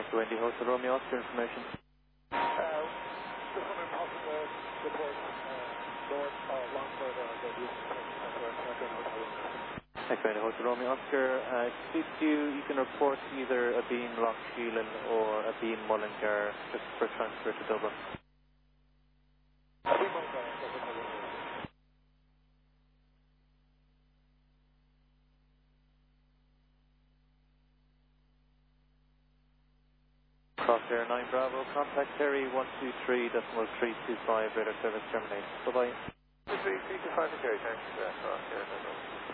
Echo Indy Hotel Romeo Oscar information. Just wondering possible report north Longford the Echo Hotel Romeo. Echo Indy Hotel Romeo Oscar. Speak to you can report either a beam Loch Sheelan or a beam Mullingar just for transfer to Dublin. Crosshair 9 Bravo, contact Terry 123.325, radar service terminated. Bye-bye. 325 Terry, thanks. Crosshair,